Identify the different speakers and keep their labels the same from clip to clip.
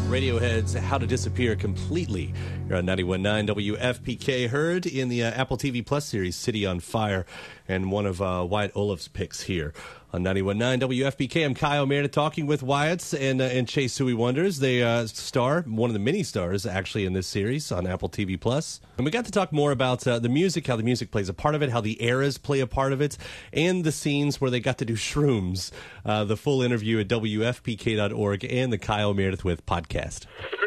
Speaker 1: Radiohead's How to Disappear Completely. You're on 91.9 WFPK, heard in the Apple TV Plus series City on Fire, and one of Wyatt Olaf's picks here on 91.9 WFPK. I'm Kyle Meredith talking with Wyatt and Chase Suey Wonders. They star, one of the many stars actually in this series on Apple TV Plus. And we got to talk more about the music, how the music plays a part of it, how the eras play a part of it, and the scenes where they got to do shrooms. The full interview at WFPK.org and the Kyle Meredith With podcast.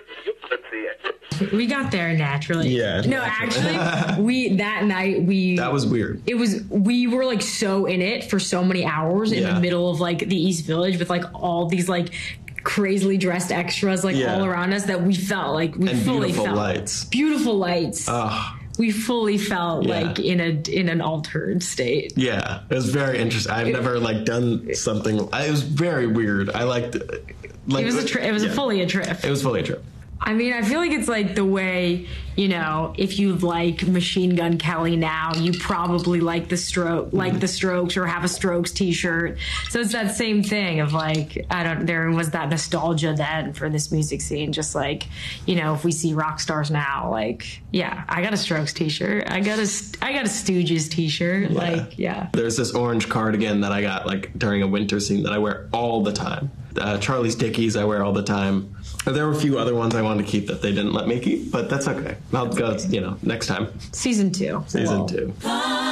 Speaker 2: We got there naturally.
Speaker 3: Yeah.
Speaker 2: No, actually, that night
Speaker 3: that was weird.
Speaker 2: We were like so in it for so many hours in the middle of like the East Village with like all these like crazily dressed extras like all around us that we felt like we fully felt
Speaker 3: lights.
Speaker 2: Beautiful lights. We fully felt like in an altered state.
Speaker 3: Yeah, it was very interesting. I've never like done something. It was very weird. I liked like
Speaker 2: it was a trip. It was fully a trip.
Speaker 3: It was fully a trip.
Speaker 2: I mean, I feel like it's like the way, you know, if you like Machine Gun Kelly now, you probably like the Strokes or have a Strokes t-shirt. So it's that same thing of like, there was that nostalgia then for this music scene. Just like, you know, if we see rock stars now, like, yeah, I got a Strokes t-shirt. I got a Stooges t-shirt.
Speaker 3: Yeah.
Speaker 2: Like, yeah.
Speaker 3: There's this orange cardigan that I got like during a winter scene that I wear all the time. Charlie's Dickies I wear all the time. There were a few other ones I wanted to keep that they didn't let me keep, but that's okay. I'll go, next time.
Speaker 2: Season 2.
Speaker 3: Season 2.